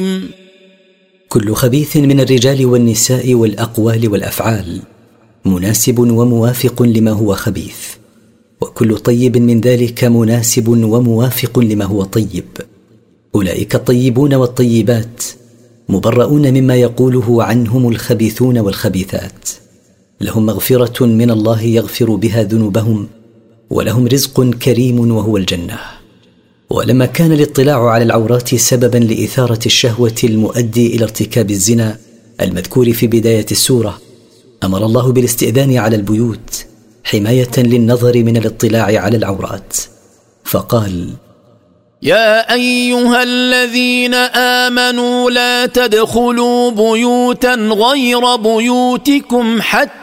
كل خبيث من الرجال والنساء والأقوال والأفعال مناسب وموافق لما هو خبيث، وكل طيب من ذلك مناسب وموافق لما هو طيب. أولئك الطيبون والطيبات مبرؤون مما يقوله عنهم الخبيثون والخبيثات، لهم مغفرة من الله يغفر بها ذنوبهم، ولهم رزق كريم وهو الجنة. ولما كان الاطلاع على العورات سببا لإثارة الشهوة المؤدي إلى ارتكاب الزنا المذكور في بداية السورة، أمر الله بالاستئذان على البيوت حماية للنظر من الاطلاع على العورات، فقال: يا أيها الذين آمنوا لا تدخلوا بيوتا غير بيوتكم حتى